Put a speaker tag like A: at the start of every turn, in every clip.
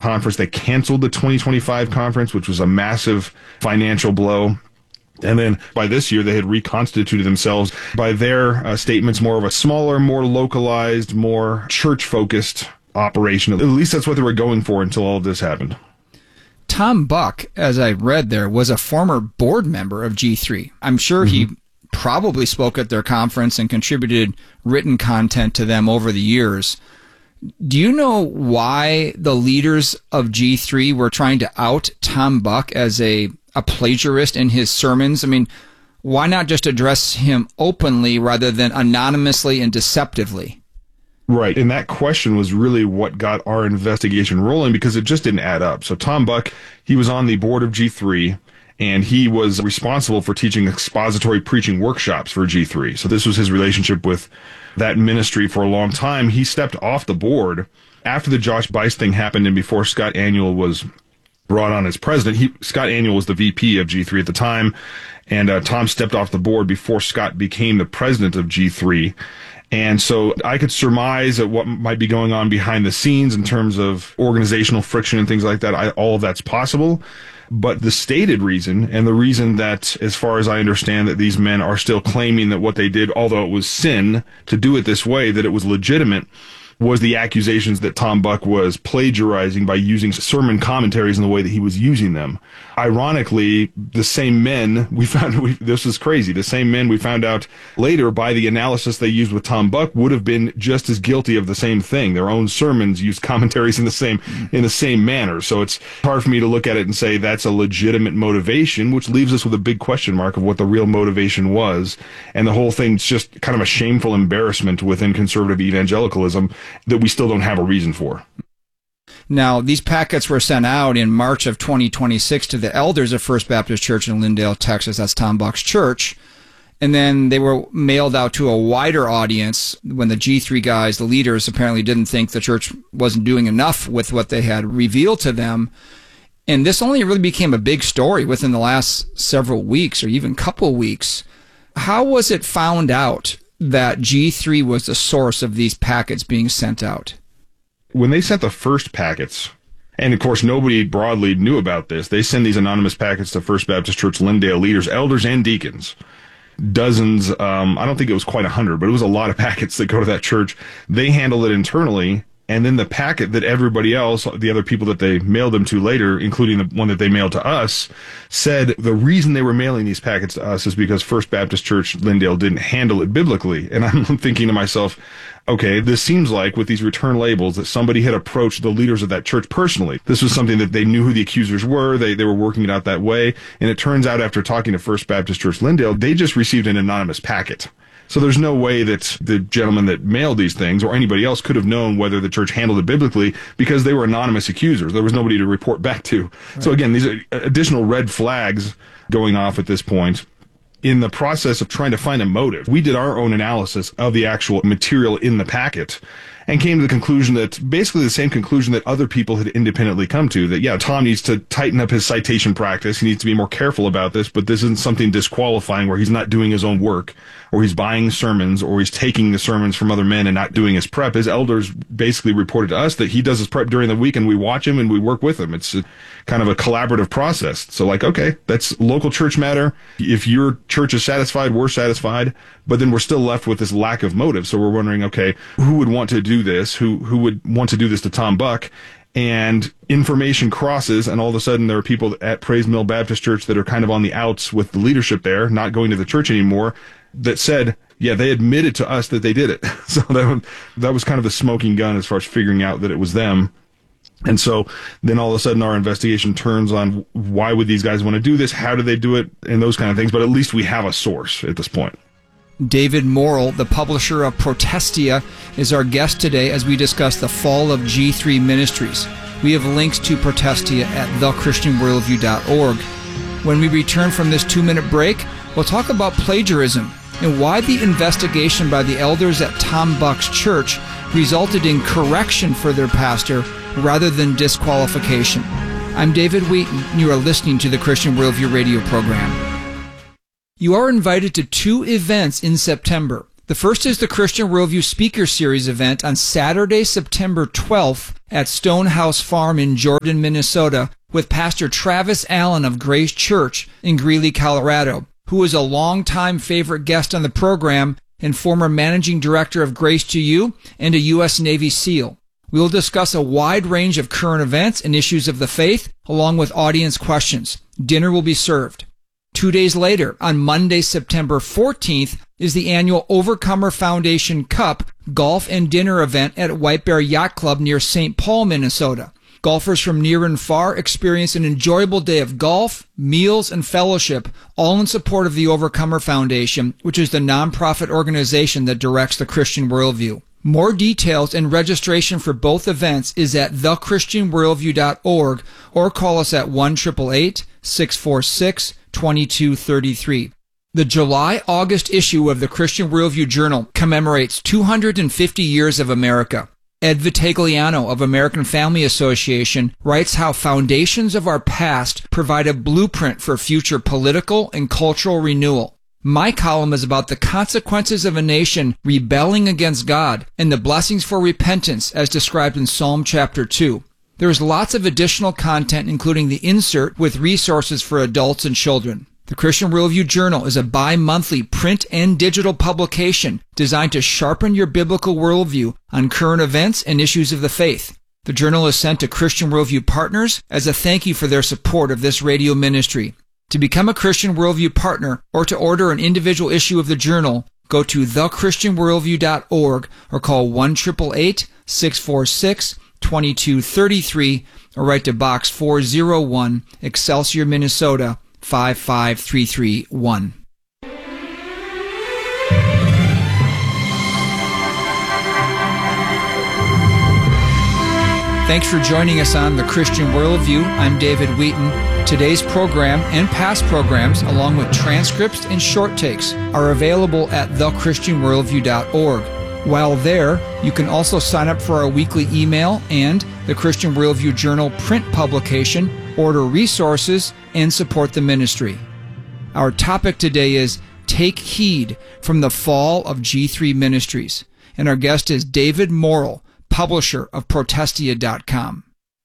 A: conference. They canceled the 2025 conference, which was a massive financial blow. And then by this year, they had reconstituted themselves, by their statements, more of a smaller, more localized, more church-focused operation. At least that's what they were going for until all of this happened.
B: Tom Buck, as I read there, was a former board member of G3. I'm sure he probably spoke at their conference and contributed written content to them over the years. Do you know why the leaders of G3 were trying to out Tom Buck as a plagiarist in his sermons? I mean, why not just address him openly rather than anonymously and deceptively?
A: Right, and that question was really what got our investigation rolling, because it just didn't add up. So Tom Buck, he was on the board of G3, and he was responsible for teaching expository preaching workshops for G3. So this was his relationship with that ministry for a long time. He stepped off the board after the Josh Buice thing happened and before Scott Aniol was brought on as president. Scott Aniol was the VP of G3 at the time, and Tom stepped off the board before Scott became the president of G3. And so I could surmise at what might be going on behind the scenes in terms of organizational friction and things like that. All of that's possible. But the stated reason, and the reason that, as far as I understand, that these men are still claiming that what they did, although it was sin to do it this way, that it was legitimate, was the accusations that Tom Buck was plagiarizing by using sermon commentaries in the way that he was using them. Ironically, the same men this is crazy, the same men we found out later by the analysis they used with Tom Buck would have been just as guilty of the same thing. Their own sermons used commentaries in the same manner. So it's hard for me to look at it and say that's a legitimate motivation, which leaves us with a big question mark of what the real motivation was. And the whole thing's just kind of a shameful embarrassment within conservative evangelicalism that we still don't have a reason for.
B: Now, these packets were sent out in March of 2026 to the elders of First Baptist Church in Lindale, Texas. That's Tom Buck's church. And then they were mailed out to a wider audience when the G3 guys, the leaders, apparently didn't think the church wasn't doing enough with what they had revealed to them. And this only really became a big story within the last several weeks or even couple weeks. How was it found out that G3 was the source of these packets being sent out?
A: When they sent the first packets, and of course nobody broadly knew about this, they send these anonymous packets to First Baptist Church Lindale leaders, elders, and deacons. Dozens, I don't think it was quite 100, but it was a lot of packets that go to that church. They handle it internally, and then the packet that everybody else, the other people that they mailed them to later, including the one that they mailed to us, said the reason they were mailing these packets to us is because First Baptist Church Lindale didn't handle it biblically. And I'm thinking to myself, okay, this seems like with these return labels that somebody had approached the leaders of that church personally. This was something that they knew who the accusers were. They were working it out that way. And it turns out after talking to First Baptist Church Lindale, they just received an anonymous packet. So there's no way that the gentleman that mailed these things or anybody else could have known whether the church handled it biblically because they were anonymous accusers. There was nobody to report back to. Right. So again, these are additional red flags going off at this point. In the process of trying to find a motive, we did our own analysis of the actual material in the packet and came to the conclusion that basically the same conclusion that other people had independently come to, that, yeah, Tom needs to tighten up his citation practice. He needs to be more careful about this, but this isn't something disqualifying where he's not doing his own work or he's buying sermons or he's taking the sermons from other men and not doing his prep. His elders basically reported to us that he does his prep during the week and we watch him and we work with him. It's kind of a collaborative process. So like, okay, that's local church matter. If your church is satisfied, we're satisfied, but then we're still left with this lack of motive. So we're wondering, okay, who would want to do this? Who would want to do this to Tom Buck? And information crosses, and all of a sudden there are people at Praise Mill Baptist Church that are kind of on the outs with the leadership there, not going to the church anymore, that said, yeah, they admitted to us that they did it. So that was kind of the smoking gun as far as figuring out that it was them. And so then all of a sudden our investigation turns on why would these guys want to do this? How do they do it? And those kind of things. But at least we have a source at this point.
B: David Morrill, the publisher of Protestia, is our guest today as we discuss the fall of G3 Ministries. We have links to Protestia at thechristianworldview.org. When we return from this 2-minute break, we'll talk about plagiarism and why the investigation by the elders at Tom Buck's church resulted in correction for their pastor rather than disqualification. I'm David Wheaton, and you are listening to the Christian Worldview radio program. You are invited to 2 events in September. The first is the Christian Worldview Speaker Series event on Saturday, September 12th at Stonehouse Farm in Jordan, Minnesota, with Pastor Travis Allen of Grace Church in Greeley, Colorado, who is a longtime favorite guest on the program and former managing director of Grace to You and a U.S. Navy SEAL. We will discuss a wide range of current events and issues of the faith, along with audience questions. Dinner will be served. 2 days later, on Monday, September 14th, is the annual Overcomer Foundation Cup golf and dinner event at White Bear Yacht Club near St. Paul, Minnesota. Golfers from near and far experience an enjoyable day of golf, meals, and fellowship, all in support of the Overcomer Foundation, which is the nonprofit organization that directs the Christian Worldview. More details and registration for both events is at thechristianworldview.org or call us at 1-888-646-2233. The July-August issue of the Christian Worldview Journal commemorates 250 years of America. Ed Vitagliano of American Family Association writes how foundations of our past provide a blueprint for future political and cultural renewal. My column is about the consequences of a nation rebelling against God and the blessings for repentance as described in Psalm chapter 2. There is lots of additional content, including the insert with resources for adults and children. The Christian Worldview Journal is a bi-monthly print and digital publication designed to sharpen your biblical worldview on current events and issues of the faith. The journal is sent to Christian Worldview partners as a thank you for their support of this radio ministry. To become a Christian Worldview partner or to order an individual issue of the journal, go to thechristianworldview.org or call 1-888-646-2233 or write to Box 401, Excelsior, Minnesota 55331. Thanks for joining us on The Christian Worldview. I'm David Wheaton. Today's program and past programs, along with transcripts and short takes, are available at thechristianworldview.org. While there, you can also sign up for our weekly email and the Christian Worldview Journal print publication, order resources, and support the ministry. Our topic today is Take Heed from the Fall of G3 Ministries, and our guest is David Morrill, publisher of Protestia.com.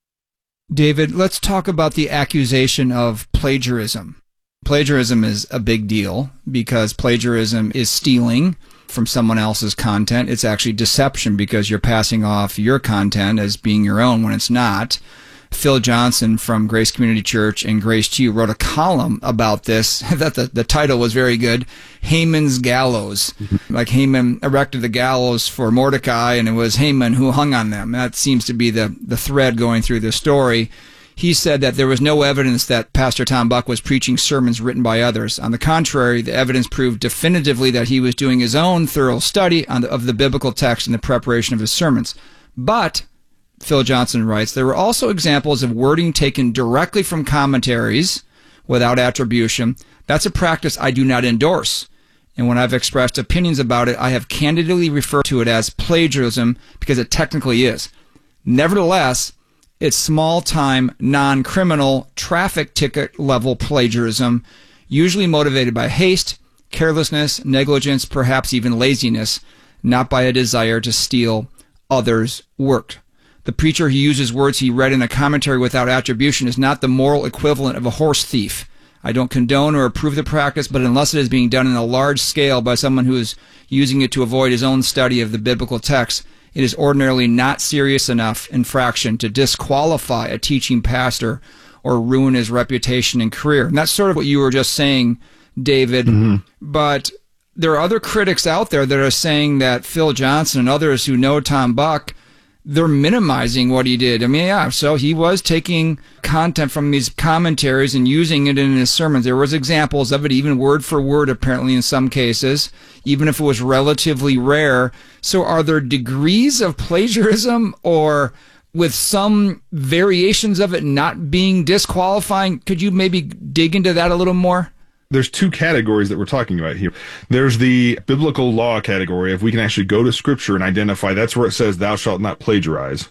B: David, let's talk about the accusation of plagiarism. Plagiarism is a big deal because plagiarism is stealing from someone else's content. It's actually deception because you're passing off your content as being your own when it's not. Phil Johnson from Grace Community Church and Grace to You wrote a column about this. That the title was very good, Haman's Gallows. Like Haman erected the gallows for Mordecai, and it was Haman who hung on them. That seems to be the thread going through this story. He said that there was no evidence that Pastor Tom Buck was preaching sermons written by others. On the contrary, the evidence proved definitively that he was doing his own thorough study of the biblical text in the preparation of his sermons. But Phil Johnson writes, there were also examples of wording taken directly from commentaries without attribution. That's a practice I do not endorse. And when I've expressed opinions about it, I have candidly referred to it as plagiarism because it technically is. Nevertheless, it's small-time, non-criminal, traffic ticket level plagiarism, usually motivated by haste, carelessness, negligence, perhaps even laziness, not by a desire to steal others' work. The preacher who uses words he read in a commentary without attribution is not the moral equivalent of a horse thief. I don't condone or approve the practice, but unless it is being done on a large scale by someone who is using it to avoid his own study of the biblical text, it is ordinarily not serious enough infraction to disqualify a teaching pastor or ruin his reputation and career. And that's sort of what you were just saying, David. But there are other critics out there that are saying that Phil Johnson and others who know Tom Buck, they're minimizing what he did. I mean, yeah, so he was taking content from these commentaries and using it in his sermons. There was examples of it, even word for word, apparently, in some cases, even if it was relatively rare. So are there degrees of plagiarism, or with some variations of it not being disqualifying? Could you maybe dig into that a little more?
A: There's two categories that we're talking about here. There's the biblical law category. If we can actually go to Scripture and identify, that's where it says, thou shalt not plagiarize.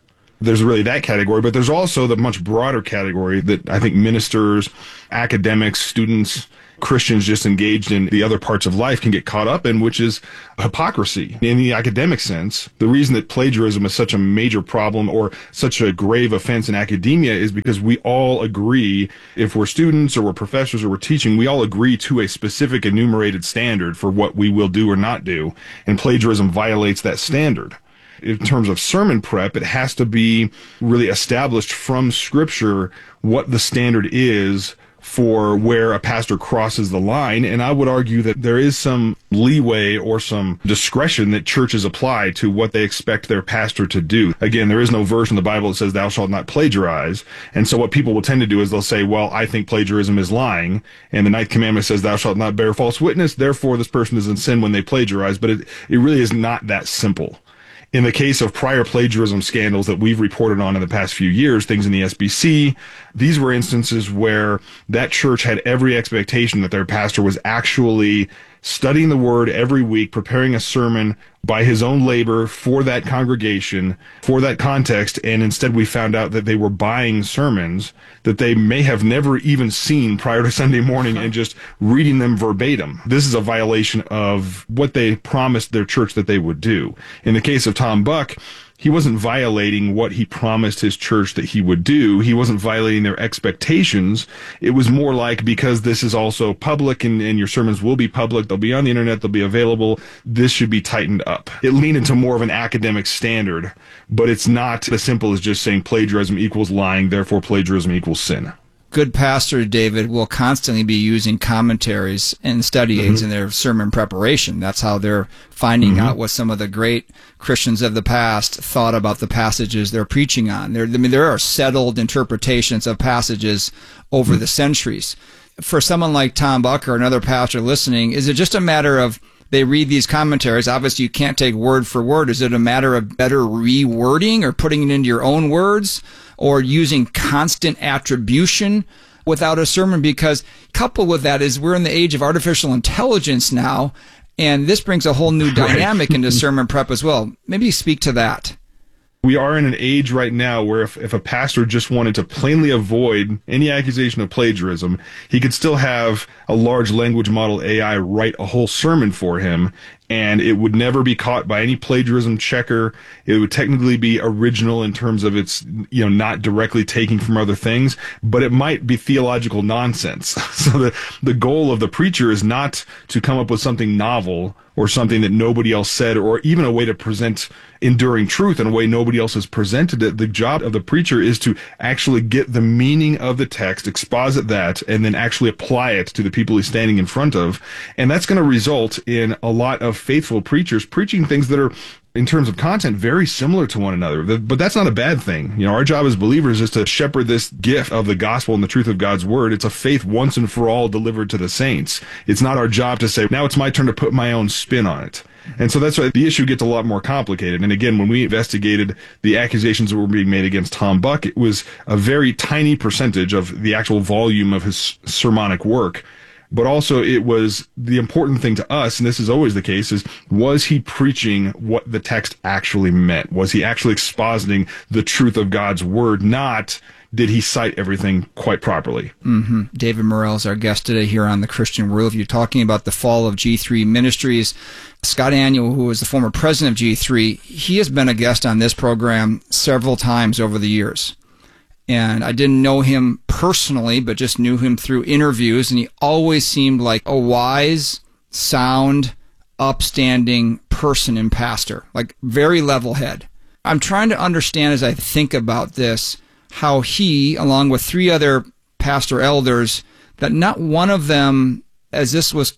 A: There's really that category, but there's also the much broader category that I think ministers, academics, students, Christians just engaged in the other parts of life can get caught up in, which is hypocrisy. In the academic sense, the reason that plagiarism is such a major problem or such a grave offense in academia is because we all agree, if we're students or we're professors or we're teaching, we all agree to a specific enumerated standard for what we will do or not do, and plagiarism violates that standard. In terms of sermon prep, it has to be really established from Scripture what the standard is for where a pastor crosses the line. And I would argue that there is some leeway or some discretion that churches apply to what they expect their pastor to do. Again, there is no verse in the Bible that says thou shalt not plagiarize. And so what people will tend to do is they'll say, well, I think plagiarism is lying. And the ninth commandment says thou shalt not bear false witness. Therefore, this person is in sin when they plagiarize. But it really is not that simple. In the case of prior plagiarism scandals that we've reported on in the past few years, things in the SBC, these were instances where that church had every expectation that their pastor was actually studying the Word every week, preparing a sermon by his own labor for that congregation, for that context, and instead we found out that they were buying sermons that they may have never even seen prior to Sunday morning and just reading them verbatim. This is a violation of what they promised their church that they would do. In the case of Tom Buck, he wasn't violating what he promised his church that he would do. He wasn't violating their expectations. It was more like, because this is also public and your sermons will be public, they'll be on the internet, they'll be available, this should be tightened up. It leaned into more of an academic standard, but it's not as simple as just saying plagiarism equals lying, therefore plagiarism equals sin.
B: Good pastor, David, will constantly be using commentaries and study aids in their sermon preparation. That's how they're finding out what some of the great Christians of the past thought about the passages they're preaching on. There are settled interpretations of passages over the centuries. For someone like Tom Buck or another pastor listening, is it just a matter of they read these commentaries? Obviously, you can't take word for word. Is it a matter of better rewording or putting it into your own words, or using constant attribution without a sermon? Because coupled with that is we're in the age of artificial intelligence now, and this brings a whole new dynamic into sermon prep as well. Maybe speak to that.
A: We are in an age right now where if a pastor just wanted to plainly avoid any accusation of plagiarism, he could still have a large language model AI write a whole sermon for him, and it would never be caught by any plagiarism checker. It would technically be original in terms of its, not directly taking from other things, but it might be theological nonsense. So the goal of the preacher is not to come up with something novel or something that nobody else said, or even a way to present enduring truth in a way nobody else has presented it. The job of the preacher is to actually get the meaning of the text, exposit that, and then actually apply it to the people he's standing in front of. And that's going to result in a lot of faithful preachers preaching things that are, in terms of content, very similar to one another. But that's not a bad thing. Our job as believers is to shepherd this gift of the gospel and the truth of God's word. It's a faith once and for all delivered to the saints. It's not our job to say, now it's my turn to put my own spin on it. And so that's why the issue gets a lot more complicated. And again, when we investigated the accusations that were being made against Tom Buck, it was a very tiny percentage of the actual volume of his sermonic work. But also it was the important thing to us, and this is always the case, is was he preaching what the text actually meant? Was he actually expositing the truth of God's word? Not did he cite everything quite properly? David Morrell is our guest today here on the Christian Worldview, talking about the fall of G3 Ministries. Scott Aniol, who is the former president of G3, he has been a guest on this program several times over the years. And I didn't know him personally, but just knew him through interviews, and he always seemed like a wise, sound, upstanding person and pastor, like very level head. I'm trying to understand as I think about this, how he, along with three other pastor elders, that not one of them, as this was,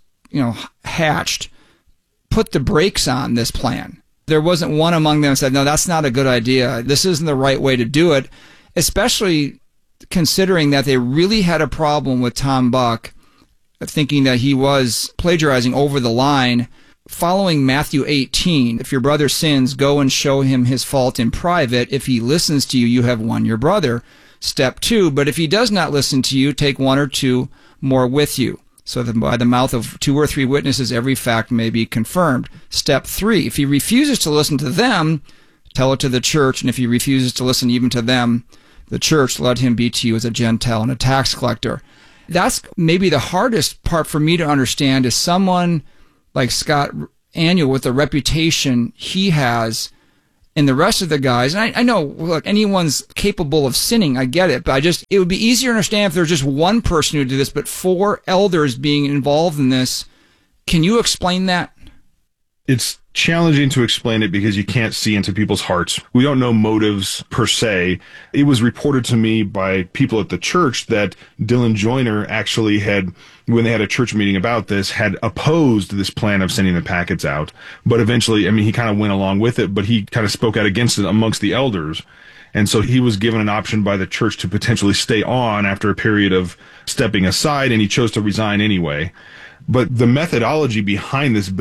A: hatched, put the brakes on this plan. There wasn't one among them that said, no, that's not a good idea. This isn't the right way to do it. Especially considering that they really had a problem with Tom Buck, thinking that he was plagiarizing over the line, following Matthew 18. If your brother sins, go and show him his fault in private. If he listens to you, you have won your brother. Step 2, but if he does not listen to you, take 1 or 2 more with you, so that by the mouth of 2 or 3 witnesses every fact may be confirmed. Step 3, if he refuses to listen to them,
B: tell it to the church, and if he refuses to listen even to them, the church, let him be to you as a Gentile and a tax collector. That's maybe the hardest part for me to understand, is someone like Scott Aniol with the reputation he has, and the rest of the guys. And I know, look, anyone's capable of sinning, I get it, but it would be easier to understand if there's just one person who did this, but 4 elders being involved in this. Can you explain that?
A: It's challenging to explain it because you can't see into people's hearts. We don't know motives per se. It was reported to me by people at the church that Dylan Joyner actually had, when they had a church meeting about this, had opposed this plan of sending the packets out. But eventually, he kind of went along with it, but he kind of spoke out against it amongst the elders. And so he was given an option by the church to potentially stay on after a period of stepping aside, and he chose to resign anyway. But the methodology behind this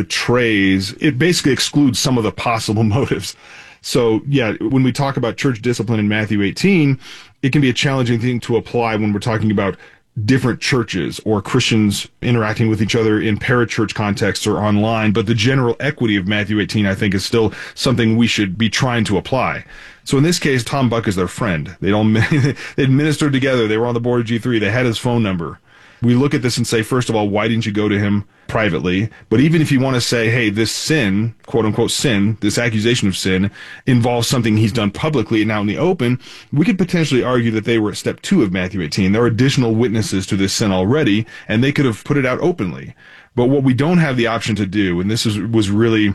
A: it basically excludes some of the possible motives. So, yeah, when we talk about church discipline in Matthew 18, it can be a challenging thing to apply when we're talking about different churches or Christians interacting with each other in parachurch contexts or online. But the general equity of Matthew 18, I think, is still something we should be trying to apply. So in this case, Tom Buck is their friend. They'd ministered together. They were on the board of G3. They had his phone number. We look at this and say, first of all, why didn't you go to him privately? But even if you want to say, hey, this sin, quote unquote sin, this accusation of sin, involves something he's done publicly and out in the open, we could potentially argue that they were at step 2 of Matthew 18. There are additional witnesses to this sin already, and they could have put it out openly. But what we don't have the option to do, and this was really,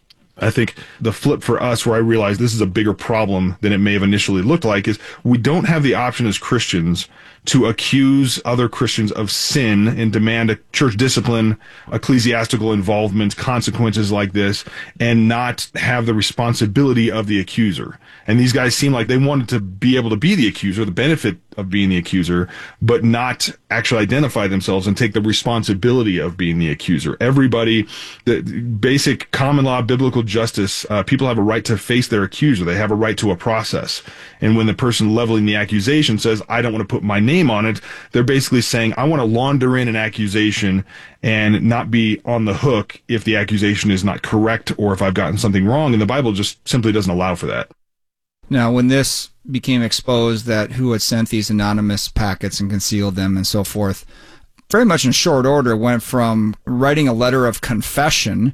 A: I think, the flip for us, where I realized this is a bigger problem than it may have initially looked like, is we don't have the option as Christians to accuse other Christians of sin and demand a church discipline, ecclesiastical involvement, consequences like this, and not have the responsibility of the accuser. And these guys seem like they wanted to be able to be the accuser, the benefit of being the accuser, but not actually identify themselves and take the responsibility of being the accuser. Everybody, the basic common law, biblical justice, people have a right to face their accuser. They have a right to a process. And when the person leveling the accusation says, I don't want to put my name on it, they're basically saying, I want to launder in an accusation and not be on the hook if the accusation is not correct or if I've gotten something wrong. And the Bible just simply doesn't allow for that.
B: Now, when this became exposed, that who had sent these anonymous packets and concealed them and so forth, very much in short order, went from writing a letter of confession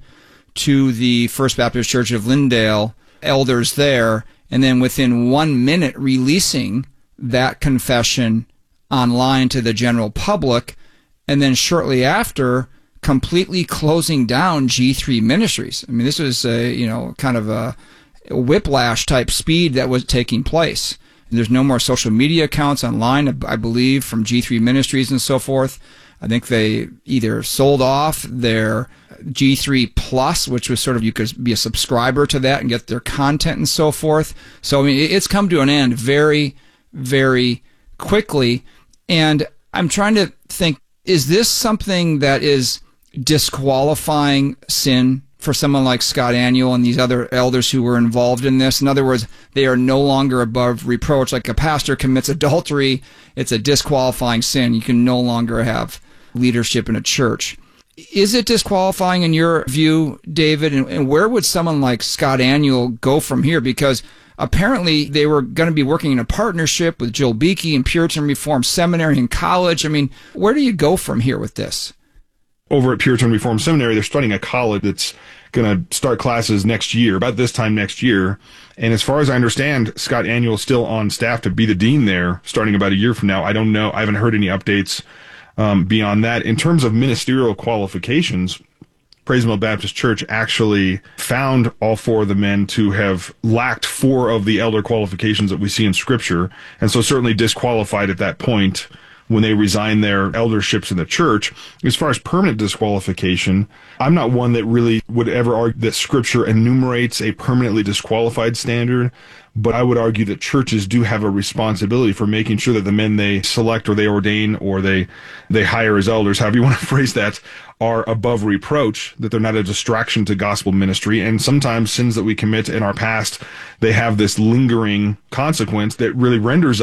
B: to the First Baptist Church of Lindale elders there, and then within 1 minute releasing that confession online to the general public, and then shortly after completely closing down G3 Ministries. This was kind of a whiplash type speed that was taking place. There's no more social media accounts online, I believe, from G3 Ministries and so forth. I think they either sold off their G3 Plus, which was sort of, you could be a subscriber to that and get their content and so forth. So, it's come to an end very, very quickly. And I'm trying to think, is this something that is disqualifying sin for someone like Scott Aniol and these other elders who were involved in this? In other words, they are no longer above reproach. Like a pastor commits adultery, it's a disqualifying sin. You can no longer have leadership in a church. Is it disqualifying in your view, David? And where would someone like Scott Aniol go from here? Because apparently they were going to be working in a partnership with Joel Beeke and Puritan Reformed Seminary and College. Where do you go from here with this?
A: Over at Puritan Reformed Seminary, they're studying a college that's going to start classes next year, about this time next year. And as far as I understand, Scott Aniol is still on staff to be the dean there starting about a year from now. I don't know. I haven't heard any updates beyond that. In terms of ministerial qualifications, Praiseville Baptist Church actually found all 4 of the men to have lacked 4 of the elder qualifications that we see in Scripture, and so certainly disqualified at that point when they resigned their elderships in the church. As far as permanent disqualification, I'm not one that really would ever argue that Scripture enumerates a permanently disqualified standard, but I would argue that churches do have a responsibility for making sure that the men they select or they ordain or they hire as elders, however you want to phrase that, are above reproach, that they're not a distraction to gospel ministry. And sometimes sins that we commit in our past, they have this lingering consequence that really renders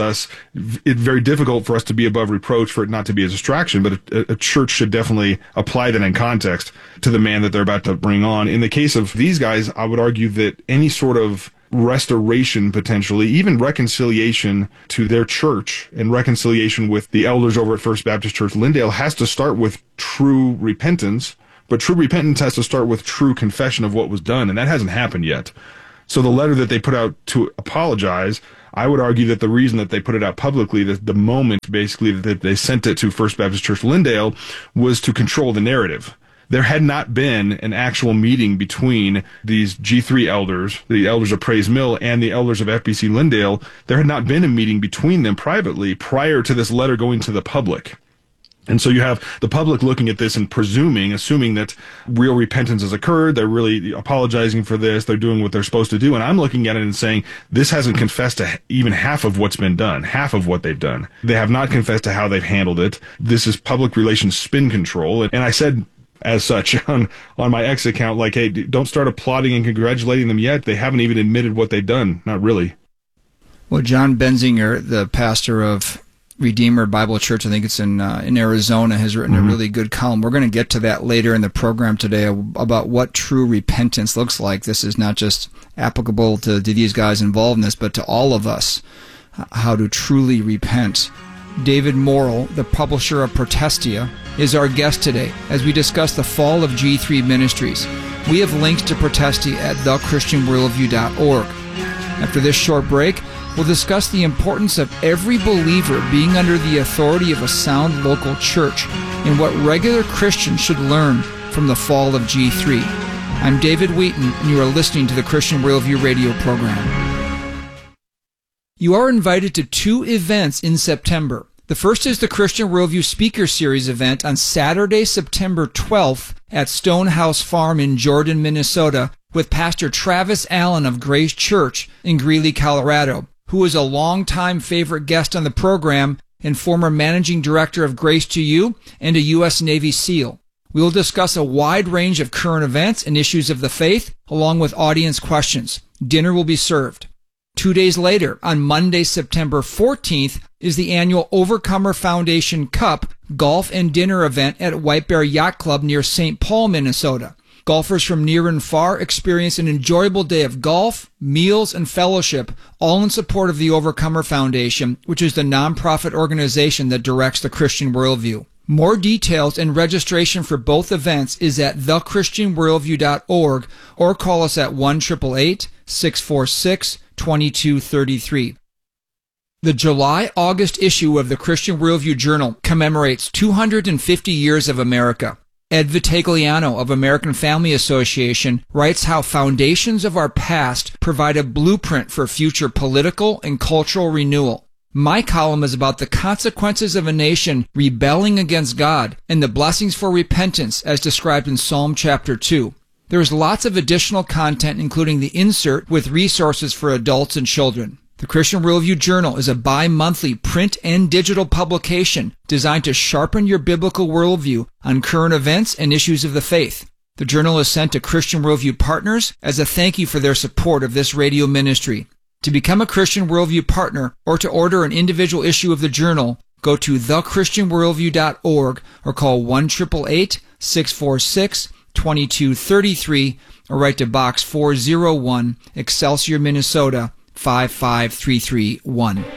A: it very difficult for us to be above reproach, for it not to be a distraction. But a church should definitely apply that in context to the man that they're about to bring on. In the case of these guys, I would argue that any sort of restoration, potentially, even reconciliation to their church and reconciliation with the elders over at First Baptist Church Lindale has to start with true repentance, but true repentance has to start with true confession of what was done, and that hasn't happened yet. So the letter that they put out to apologize, I would argue that the reason that they put it out publicly, that the moment basically that they sent it to First Baptist Church Lindale, was to control the narrative. There had not been an actual meeting between these G3 elders, the elders of Praise Mill, and the elders of FBC Lindale. There had not been a meeting between them privately prior to this letter going to the public. And so you have the public looking at this and assuming that real repentance has occurred. They're really apologizing for this. They're doing what they're supposed to do. And I'm looking at it and saying, this hasn't confessed to even half of what's been done, half of what they've done. They have not confessed to how they've handled it. This is public relations spin control. And I said, as such, on my X account, like, hey, don't start applauding and congratulating them yet. They haven't even admitted what they've done. Not really.
B: Well, John Benzinger, the pastor of Redeemer Bible Church, I think it's in Arizona, has written a really good column. We're going to get to that later in the program today about what true repentance looks like. This is not just applicable to these guys involved in this, but to all of us, how to truly repent. David Morrill, the publisher of Protestia, is our guest today as we discuss the fall of G3 Ministries. We have links to Protestia at thechristianworldview.org. After this short break, we'll discuss the importance of every believer being under the authority of a sound local church and what regular Christians should learn from the fall of G3. I'm David Wheaton, and you are listening to the Christian Worldview radio program. You are invited to 2 events in September. The first is the Christian Worldview Speaker Series event on Saturday, September 12th at Stonehouse Farm in Jordan, Minnesota, with Pastor Travis Allen of Grace Church in Greeley, Colorado, who is a longtime favorite guest on the program and former managing director of Grace to You and a U.S. Navy SEAL. We will discuss a wide range of current events and issues of the faith, along with audience questions. Dinner will be served. 2 days later, on Monday, September 14th, is the annual Overcomer Foundation Cup golf and dinner event at White Bear Yacht Club near St. Paul, Minnesota. Golfers from near and far experience an enjoyable day of golf, meals, and fellowship, all in support of the Overcomer Foundation, which is the nonprofit organization that directs the Christian Worldview. More details and registration for both events is at thechristianworldview.org or call us at 1-888-646-2233. The July-August issue of the Christian Worldview Journal commemorates 250 years of America. Ed Vitagliano of American Family Association writes how foundations of our past provide a blueprint for future political and cultural renewal. My column is about the consequences of a nation rebelling against God and the blessings for repentance as described in Psalm chapter 2. There is lots of additional content, including the insert with resources for adults and children. The Christian Worldview Journal is a bi-monthly print and digital publication designed to sharpen your biblical worldview on current events and issues of the faith. The journal is sent to Christian Worldview partners as a thank you for their support of this radio ministry. To become a Christian Worldview partner or to order an individual issue of the journal, go to thechristianworldview.org or call 1-888-646-2233 or write to Box 401, Excelsior, Minnesota, 55331.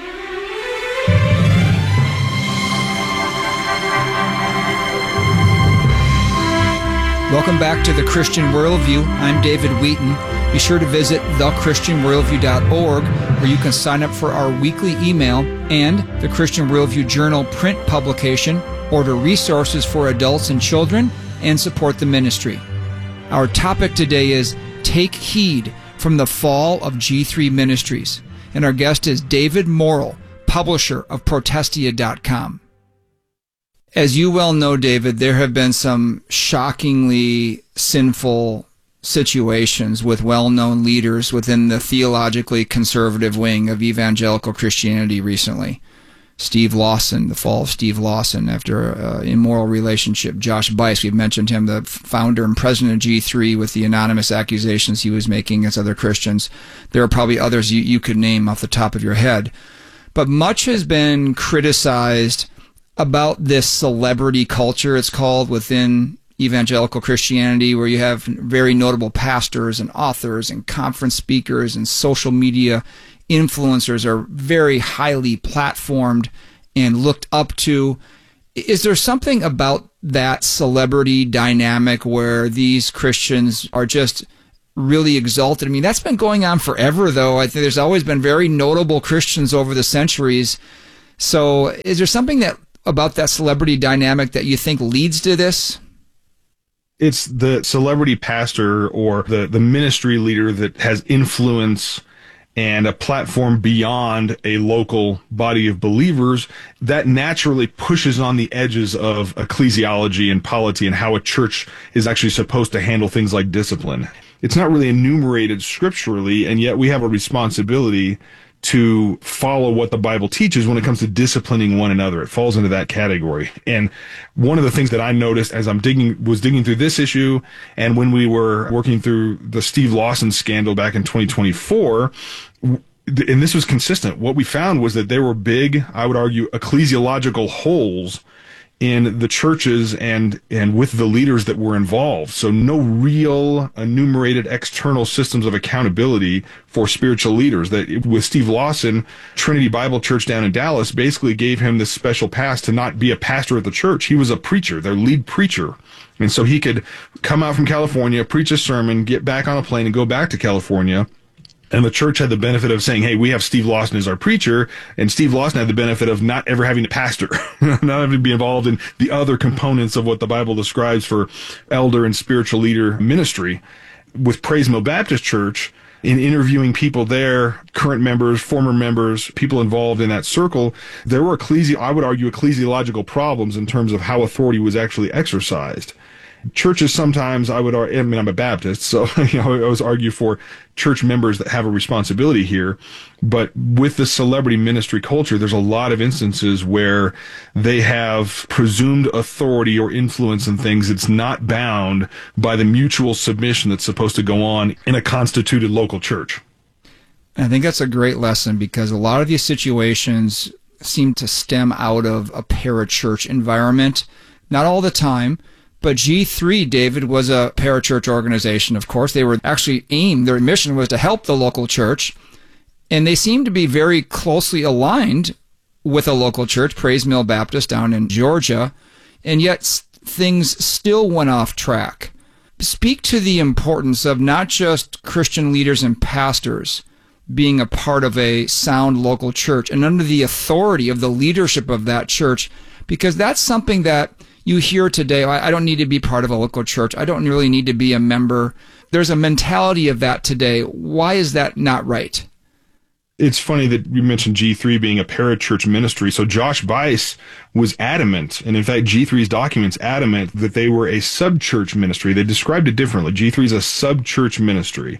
B: Welcome back to the Christian Worldview. I'm David Wheaton. Be sure to visit thechristianworldview.org where you can sign up for our weekly email and the Christian Worldview Journal print publication, order resources for adults and children, and support the ministry. Our topic today is Take Heed from the Fall of G3 Ministries, and our guest is David Morrill, publisher of Protestia.com. As you well know, David, there have been some shockingly sinful situations with well-known leaders within the theologically conservative wing of evangelical Christianity recently. Steve Lawson, the fall of Steve Lawson after an immoral relationship. Josh Buice, we've mentioned him, the founder and president of G3, with the anonymous accusations he was making against other Christians. There are probably others you could name off the top of your head. But much has been criticized about this celebrity culture, it's called, within evangelical Christianity, where you have very notable pastors and authors and conference speakers and social media influencers are very highly platformed and looked up to. Is there something about that celebrity dynamic where these Christians are just really exalted? I mean, that's been going on forever, though. I think there's always been very notable Christians over the centuries. So is there something about that celebrity dynamic that you think leads to this?
A: It's the celebrity pastor or the ministry leader that has influence and a platform beyond a local body of believers that naturally pushes on the edges of ecclesiology and polity and how a church is actually supposed to handle things like discipline. It's not really enumerated scripturally, and yet we have a responsibility to follow what the Bible teaches when it comes to disciplining one another. It falls into that category. And one of the things that I noticed as was digging through this issue, and when we were working through the Steve Lawson scandal back in 2024, and this was consistent, what we found was that there were big, I would argue, ecclesiological holes in the churches and with the leaders that were involved. So no real enumerated external systems of accountability for spiritual leaders. That with Steve Lawson, Trinity Bible Church down in Dallas basically gave him this special pass to not be a pastor at the church. He was a preacher, their lead preacher. And so he could come out from California, preach a sermon, get back on a plane and go back to California. And the church had the benefit of saying, hey, we have Steve Lawson as our preacher, and Steve Lawson had the benefit of not ever having a pastor, not having to be involved in the other components of what the Bible describes for elder and spiritual leader ministry. With Praise Mill Baptist Church, in interviewing people there, current members, former members, people involved in that circle, there were I would argue, ecclesiological problems in terms of how authority was actually exercised. Churches sometimes, I'm a Baptist, so I always argue for church members that have a responsibility here. But with the celebrity ministry culture, there's a lot of instances where they have presumed authority or influence in things that's not bound by the mutual submission that's supposed to go on in a constituted local church.
B: I think that's a great lesson, because a lot of these situations seem to stem out of a parachurch environment. Not all the time. But G3, David, was a parachurch organization, of course. They were actually their mission was to help the local church. And they seem to be very closely aligned with a local church, Praise Mill Baptist down in Georgia. And yet things still went off track. Speak to the importance of not just Christian leaders and pastors being a part of a sound local church and under the authority of the leadership of that church, because that's something that you hear today. I don't need to be part of a local church. I don't really need to be a member. There's a mentality of that today. Why is that not right?
A: It's funny that you mentioned G3 being a parachurch ministry. So Josh Buice was adamant, and in fact G3's documents adamant, that they were a sub-church ministry. They described it differently. G3 is a sub-church ministry.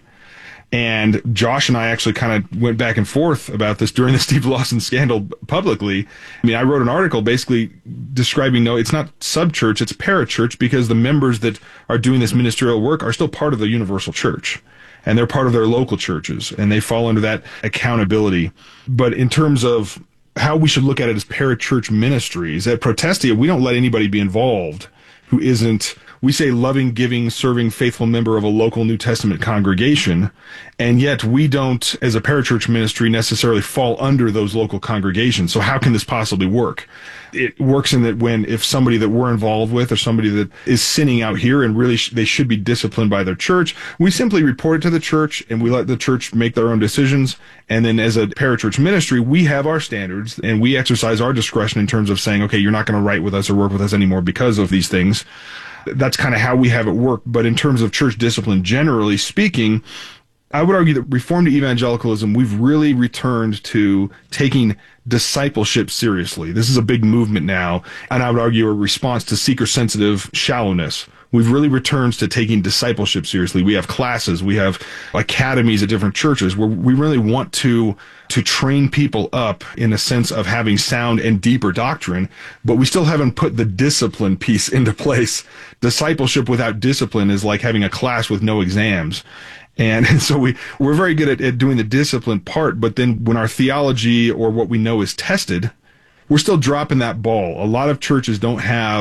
A: And Josh and I actually kind of went back and forth about this during the Steve Lawson scandal publicly. I mean, I wrote an article basically describing, no, it's not sub-church, it's parachurch, because the members that are doing this ministerial work are still part of the universal church. And they're part of their local churches, and they fall under that accountability. But in terms of how we should look at it as parachurch ministries, at Protestia, we don't let anybody be involved who isn't, we say, loving, giving, serving, faithful member of a local New Testament congregation, and yet we don't, as a parachurch ministry, necessarily fall under those local congregations. So how can this possibly work? It works in that if somebody that we're involved with or somebody that is sinning out here and really they should be disciplined by their church, we simply report it to the church and we let the church make their own decisions. And then as a parachurch ministry, we have our standards and we exercise our discretion in terms of saying, okay, you're not going to write with us or work with us anymore because of these things. That's kind of how we have it work. But in terms of church discipline, generally speaking, I would argue that Reformed evangelicalism, we've really returned to taking discipleship seriously. This is a big movement now, and I would argue a response to seeker-sensitive shallowness. We've really returned to taking discipleship seriously. We have classes, we have academies at different churches where we really want to train people up in a sense of having sound and deeper doctrine, but we still haven't put the discipline piece into place. Discipleship without discipline is like having a class with no exams. And so we're very good at doing the discipline part, but then when our theology or what we know is tested, we're still dropping that ball. A lot of churches don't have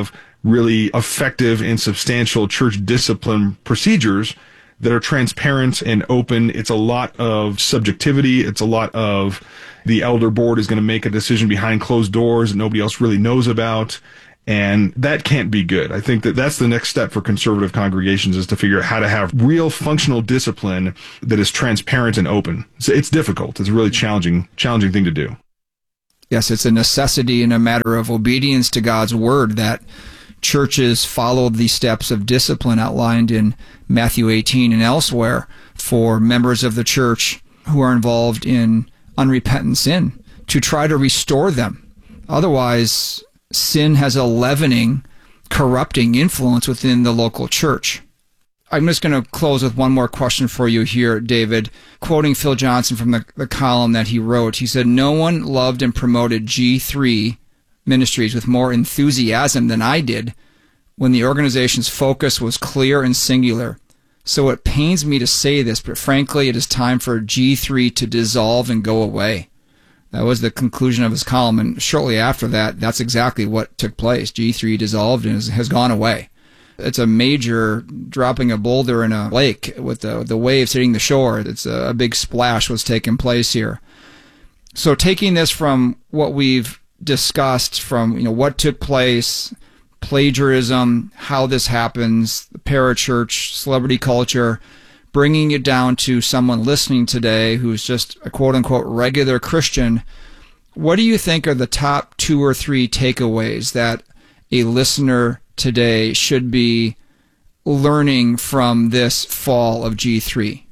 A: really effective and substantial church discipline procedures that are transparent and open. It's a lot of subjectivity. It's a lot of the elder board is going to make a decision behind closed doors that nobody else really knows about. And that can't be good. I think that that's the next step for conservative congregations, is to figure out how to have real functional discipline that is transparent and open. It's difficult. It's a really challenging thing to do.
B: Yes, it's a necessity and a matter of obedience to God's word that churches follow the steps of discipline outlined in Matthew 18 and elsewhere for members of the church who are involved in unrepentant sin, to try to restore them. Otherwise, sin has a leavening, corrupting influence within the local church. I'm just going to close with one more question for you here, David. Quoting Phil Johnson from the column that he wrote, he said, "No one loved and promoted G3 Ministries with more enthusiasm than I did when the organization's focus was clear and singular. So it pains me to say this, but frankly, it is time for G3 to dissolve and go away." That was the conclusion of his column, and shortly after that, that's exactly what took place. G3 dissolved and has gone away. It's a major dropping a boulder in a lake with the waves hitting the shore. It's a big splash was taking place here. So taking this from what we've discussed, from what took place, plagiarism, how this happens, the parachurch, celebrity culture, bringing it down to someone listening today who's just a quote-unquote regular Christian, what do you think are the top 2 or 3 takeaways that a listener today should be learning from this fall of G3?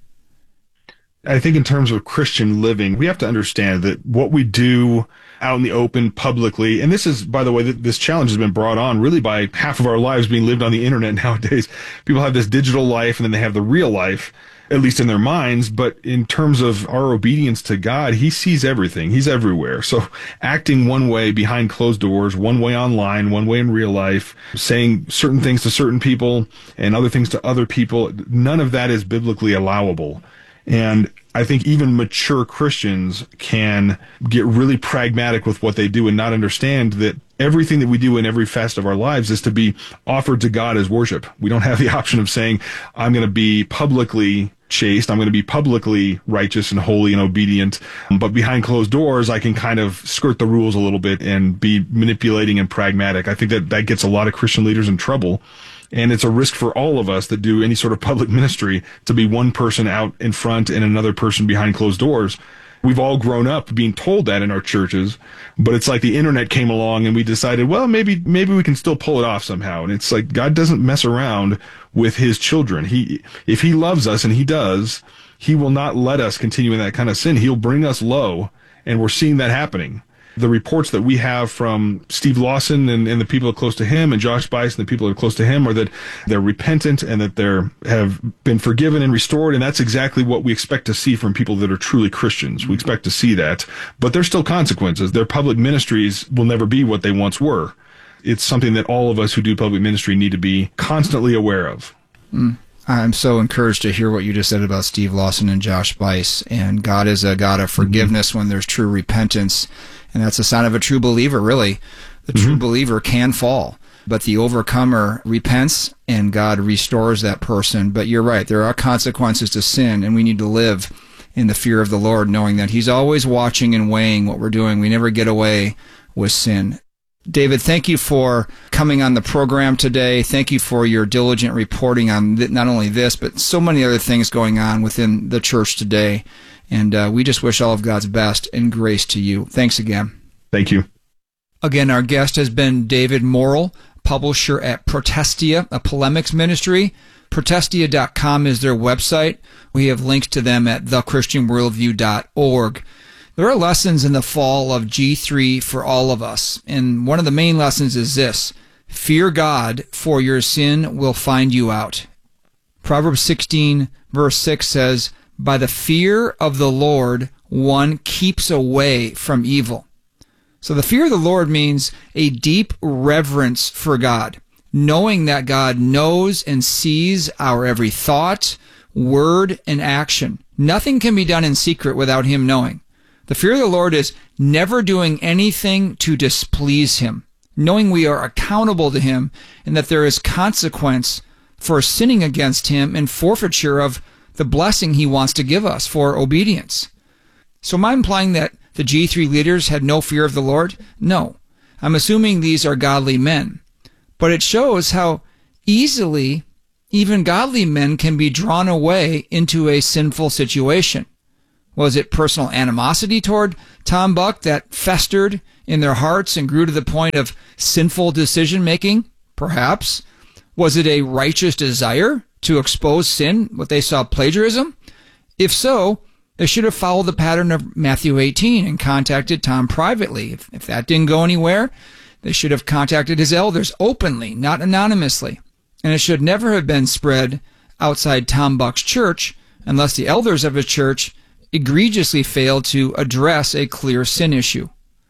A: I think in terms of Christian living, we have to understand that what we do out in the open publicly, and this is, by the way, this challenge has been brought on really by half of our lives being lived on the internet nowadays. People have this digital life and then they have the real life, at least in their minds. But in terms of our obedience to God, He sees everything. He's everywhere. So acting one way behind closed doors, one way online, one way in real life, saying certain things to certain people and other things to other people, none of that is biblically allowable. And I think even mature Christians can get really pragmatic with what they do and not understand that everything that we do in every facet of our lives is to be offered to God as worship. We don't have the option of saying, I'm going to be publicly chaste, I'm going to be publicly righteous and holy and obedient, but behind closed doors, I can kind of skirt the rules a little bit and be manipulating and pragmatic. I think that gets a lot of Christian leaders in trouble. And it's a risk for all of us that do any sort of public ministry to be one person out in front and another person behind closed doors. We've all grown up being told that in our churches, but it's like the internet came along and we decided, well, maybe we can still pull it off somehow. And it's like God doesn't mess around with His children. If He loves us, and He does, He will not let us continue in that kind of sin. He'll bring us low, and we're seeing that happening. The reports that we have from Steve Lawson and the people close to him, and Josh Buice and the people that are close to him, are that they're repentant and that they have been forgiven and restored. And that's exactly what we expect to see from people that are truly Christians. We expect to see that. But there's still consequences. Their public ministries will never be what they once were. It's something that all of us who do public ministry need to be constantly aware of.
B: I'm so encouraged to hear what you just said about Steve Lawson and Josh Buice. And God is a God of forgiveness when there's true repentance. And that's a sign of a true believer, really. The true believer can fall, but the overcomer repents and God restores that person. But you're right, there are consequences to sin, and we need to live in the fear of the Lord, knowing that He's always watching and weighing what we're doing. We never get away with sin. David, thank you for coming on the program today. Thank you for your diligent reporting on not only this, but so many other things going on within the church today. And we just wish all of God's best and grace to you. Thanks again.
A: Thank you.
B: Again, our guest has been David Morrill, publisher at Protestia, a polemics ministry. Protestia.com is their website. We have links to them at thechristianworldview.org. There are lessons in the fall of G3 for all of us. And one of the main lessons is this: fear God, for your sin will find you out. Proverbs 16, verse 6 says, by the fear of the Lord, one keeps away from evil. So the fear of the Lord means a deep reverence for God, knowing that God knows and sees our every thought, word, and action. Nothing can be done in secret without Him knowing. The fear of the Lord is never doing anything to displease Him, knowing we are accountable to him and that there is consequence for sinning against him and forfeiture of the blessing he wants to give us for obedience. So am I implying that the G3 leaders had no fear of the Lord? No. I'm assuming these are godly men. But it shows how easily even godly men can be drawn away into a sinful situation. Was it personal animosity toward Tom Buck that festered in their hearts and grew to the point of sinful decision-making? Perhaps. Was it a righteous desire to expose sin, what they saw plagiarism? If so, they should have followed the pattern of Matthew 18 and contacted Tom privately. If that didn't go anywhere, they should have contacted his elders openly, not anonymously. And it should never have been spread outside Tom Buck's church unless the elders of his church egregiously failed to address a clear sin issue.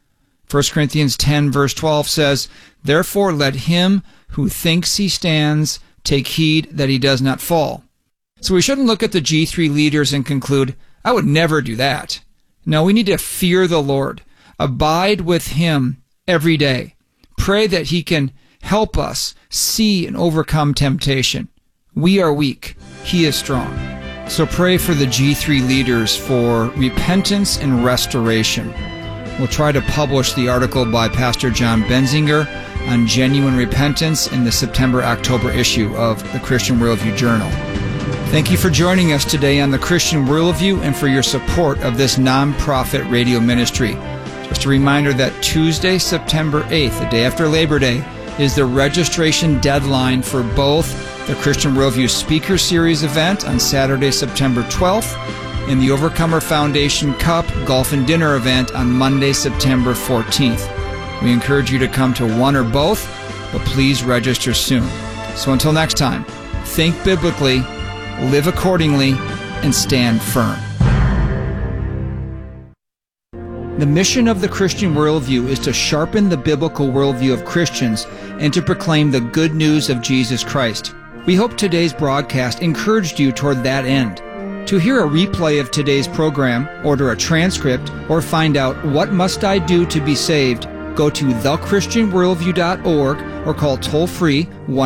B: 1 Corinthians 10 verse 12 says, "Therefore let him who thinks he stands take heed that he does not fall." So we shouldn't look at the G3 leaders and conclude, I would never do that. No, we need to fear the Lord. Abide with him every day. Pray that he can help us see and overcome temptation. We are weak. He is strong. So pray for the G3 leaders for repentance and restoration. We'll try to publish the article by Pastor John Benzinger on genuine repentance in the September-October issue of the Christian Worldview Journal. Thank you for joining us today on the Christian Worldview and for your support of this nonprofit radio ministry. Just a reminder that Tuesday, September 8th, the day after Labor Day, is the registration deadline for both the Christian Worldview Speaker Series event on Saturday, September 12th, and the Overcomer Foundation Cup Golf and Dinner event on Monday, September 14th. We encourage you to come to one or both, but please register soon. So until next time, think biblically, live accordingly, and stand firm. The mission of the Christian Worldview is to sharpen the biblical worldview of Christians and to proclaim the good news of Jesus Christ. We hope today's broadcast encouraged you toward that end. To hear a replay of today's program, order a transcript, or find out what must I do to be saved, go to thechristianworldview.org or call toll-free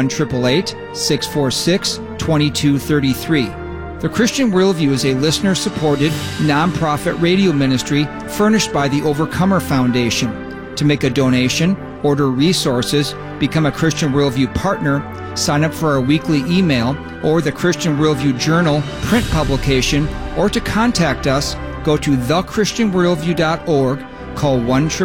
B: 1-888-646-2233. The Christian Worldview is a listener-supported, nonprofit radio ministry furnished by the Overcomer Foundation. To make a donation, order resources, become a Christian Worldview partner, sign up for our weekly email or the Christian Worldview Journal print publication, or to contact us, go to thechristianworldview.org, call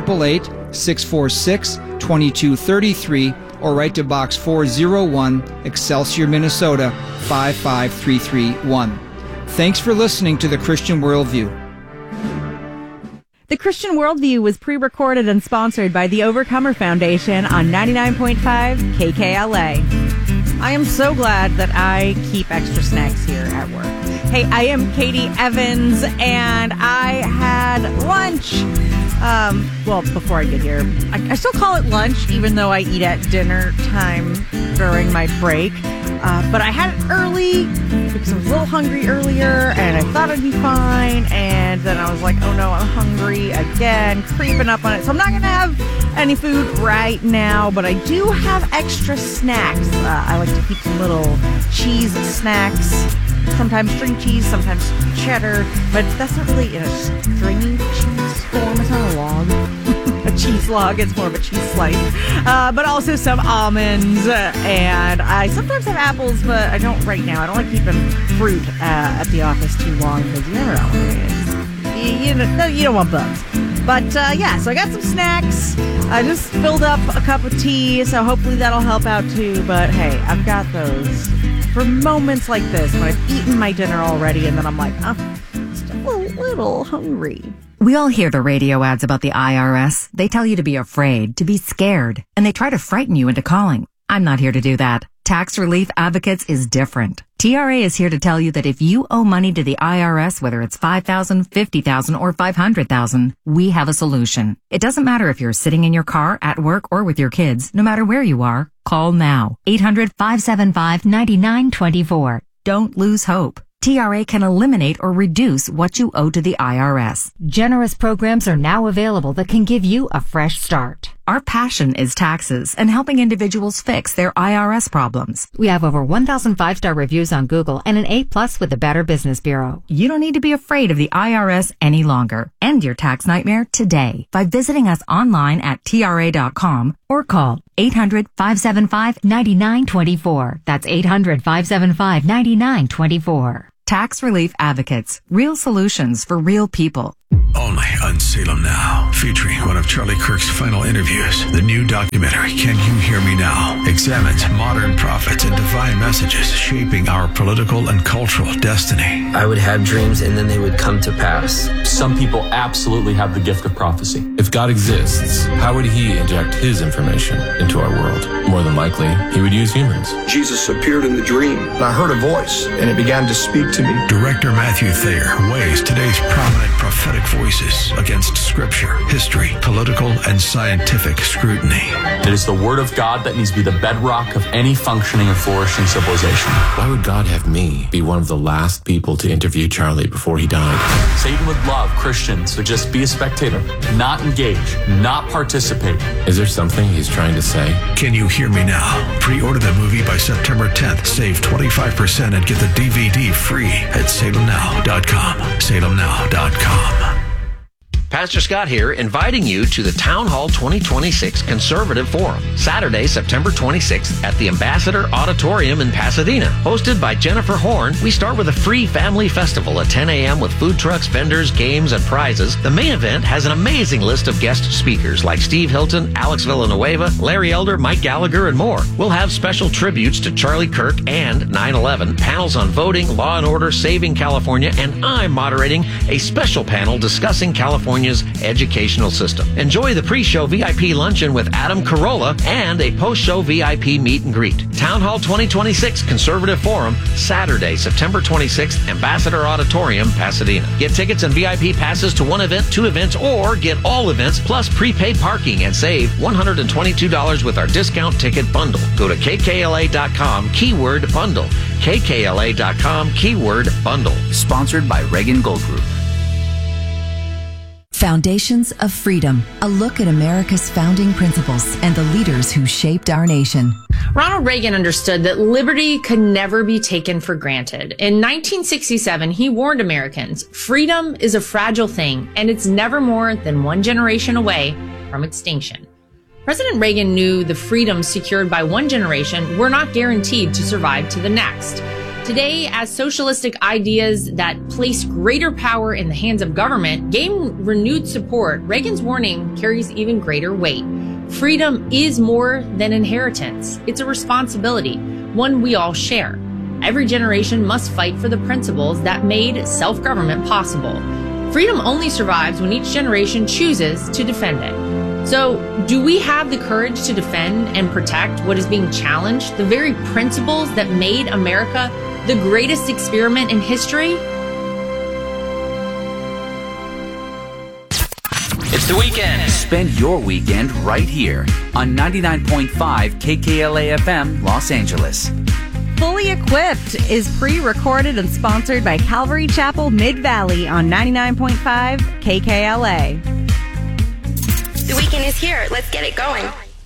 B: 1-888-646-2233, or write to Box 401, Excelsior, Minnesota 55331. Thanks for listening to the Christian Worldview.
C: The Christian Worldview was pre-recorded and sponsored by the Overcomer Foundation on 99.5 KKLA. I am so glad that I keep extra snacks here at work. Hey, I am Katie Evans, and I had lunch. Well, before I get here, I still call it lunch, even though I eat at dinner time during my break. But I had it early because I was a little hungry earlier, and I thought I'd be fine. And then I was like, oh no, I'm hungry again, creeping up on it. So I'm not going to have any food right now, but I do have extra snacks. I like to keep some little cheese snacks. Sometimes string cheese, sometimes cheddar, but that's not really in a stringy cheese form. It's not a log, a cheese log. It's more of a cheese slice. But also some almonds, and I sometimes have apples, but I don't right now. I don't like keeping fruit at the office too long because you never know. You don't want bugs. But yeah, so I got some snacks. I just filled up a cup of tea, so hopefully that'll help out too. But hey, I've got those for moments like this when I've eaten my dinner already and then I'm like, still a little hungry.
D: We all hear the radio ads about the IRS. They tell you to be afraid, to be scared, and they try to frighten you into calling. I'm not here to do that. Tax Relief Advocates is different. TRA is here to tell you that if you owe money to the IRS, whether it's $5,000, $50,000, or $500,000, we have a solution. It doesn't matter if you're sitting in your car, at work, or with your kids. No matter where you are, call now. 800-575-9924. Don't lose hope. TRA can eliminate or reduce what you owe to the IRS.
E: Generous programs are now available that can give you a fresh start.
D: Our passion is taxes and helping individuals fix their IRS problems. We have over 1,000 5-star reviews on Google and an A+ with the Better Business Bureau. You don't need to be afraid of the IRS any longer. End your tax nightmare today by visiting us online at TRA.com or call 800-575-9924. That's 800-575-9924. Tax Relief Advocates. Real solutions for real people.
E: Only on Salem Now, featuring one of Charlie Kirk's final interviews. The new documentary, Can You Hear Me Now?, examines modern prophets and divine messages shaping our political and cultural destiny.
F: I would have dreams and then they would come to pass.
G: Some people absolutely have the gift of prophecy. If God exists, how would he inject his information into our world? More than likely, he would use humans.
H: Jesus appeared in the dream, and I heard a voice, and it began to speak to me.
E: Director Matthew Thayer weighs today's prominent prophetic voices against scripture, history, political, and scientific scrutiny.
G: It is the word of God that needs to be the bedrock of any functioning and flourishing civilization. Why would God have me be one of the last people to interview Charlie before he died? Satan would love Christians to just be a spectator, not engage, not participate. Is there something he's trying to say?
E: Can You Hear Me Now? Pre-order the movie by September 10th. Save 25% and get the DVD free at salemnow.com. salemnow.com.
I: Pastor Scott here, inviting you to the Town Hall 2026 Conservative Forum, Saturday, September 26th at the Ambassador Auditorium in Pasadena. Hosted by Jennifer Horn, we start with a free family festival at 10 a.m. with food trucks, vendors, games, and prizes. The main event has an amazing list of guest speakers like Steve Hilton, Alex Villanueva, Larry Elder, Mike Gallagher, and more. We'll have special tributes to Charlie Kirk and 9/11, panels on voting, law and order, saving California, and I'm moderating a special panel discussing California's educational system. Enjoy the pre-show VIP luncheon with Adam Carolla and a post-show VIP meet and greet. Town Hall 2026 Conservative Forum, Saturday, September 26th, Ambassador Auditorium, Pasadena. Get tickets and VIP passes to one event, two events, or get all events plus prepaid parking and save $122 with our discount ticket bundle. Go to kkla.com, keyword bundle. kkla.com, keyword bundle.
J: Sponsored by Reagan Gold Group.
K: Foundations of Freedom, a look at America's founding principles and the leaders who shaped our nation.
L: Ronald Reagan understood that liberty could never be taken for granted. In 1967, he warned Americans, freedom is a fragile thing, and it's never more than one generation away from extinction. President Reagan knew the freedoms secured by one generation were not guaranteed to survive to the next. Today, as socialistic ideas that place greater power in the hands of government gain renewed support, Reagan's warning carries even greater weight. Freedom is more than inheritance. It's a responsibility, one we all share. Every generation must fight for the principles that made self-government possible. Freedom only survives when each generation chooses to defend it. So, do we have the courage to defend and protect what is being challenged, the very principles that made America the greatest experiment in history?
J: It's the weekend. Spend your weekend right here on 99.5 KKLA FM, Los Angeles.
C: Fully Equipped is pre-recorded and sponsored by Calvary Chapel Mid-Valley on 99.5 KKLA.
M: The weekend is here. Let's get it going.